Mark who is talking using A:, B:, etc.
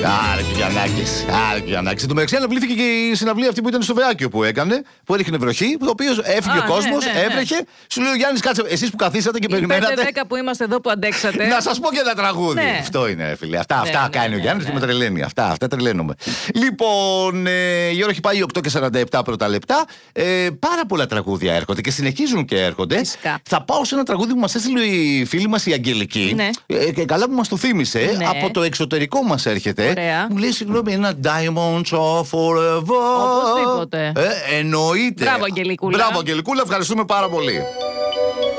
A: Άρε και Γιαννάκης. Εν τω μεταξύ αναβλήθηκε και η συναυλία αυτή που ήταν στο Βεάκιο που έκανε, που έριχνε βροχή, το οποίο έφυγε ο κόσμος, έβρεχε. Σου λέει ο Γιάννης, κάτσε, εσείς που καθίσατε και περιμένατε.
B: 5-10 που είμαστε εδώ που αντέξατε.
A: Να σας πω και ένα τραγούδι. Αυτό είναι, φίλε. Αυτά κάνει ο Γιάννης και με τρελαίνει. Αυτά τρελαίνομαι. Λοιπόν, η ώρα έχει πάει 8:47 πρώτα λεπτά. Πάρα πολλά τραγούδια έρχονται και συνεχίζουν και έρχονται.
B: Φυσικά.
A: Θα πάω σε ένα τραγούδι που μας έστειλε η φίλη μας η Αγγελική.
B: Ναι.
A: Και καλά που μας το θύμισε.
B: Ναι.
A: Από το εξωτερικό μας έρχεται.
B: Ωραία.
A: Μου λέει συγγνώμη, ένα Diamonds are forever.
B: Οπωσδήποτε.
A: Εννοείται.
B: Μπράβο, Αγγελικούλα.
A: Μπράβο, Αγγελικούλα, ευχαριστούμε πάρα πολύ.